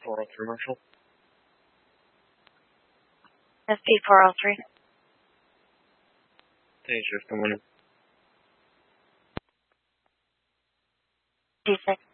403 Marshall. SP 403. Day shift, good morning. D6.